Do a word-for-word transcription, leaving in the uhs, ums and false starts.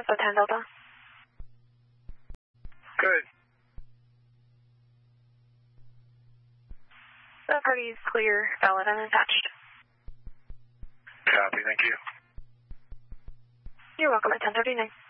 Alpha ten Delta. Good. The party is clear, valid, and attached. Copy, thank you. You're welcome at ten thirty-nine.